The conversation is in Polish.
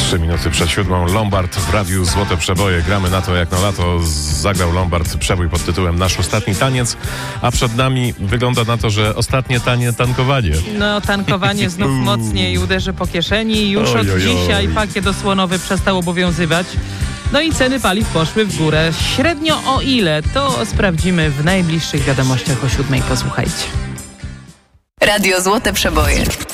3 minuty przed 7. Lombard w radiu Złote Przeboje. Gramy na to jak na lato. Zagrał Lombard przebój pod tytułem Nasz ostatni taniec, a przed nami wygląda na to, że ostatnie tanie tankowanie. No, tankowanie znów mocniej uderzy po kieszeni. Już od dzisiaj pakiet osłonowy przestał obowiązywać. No i ceny paliw poszły w górę. Średnio o ile? To sprawdzimy w najbliższych wiadomościach o 7. Posłuchajcie. Radio Złote Przeboje.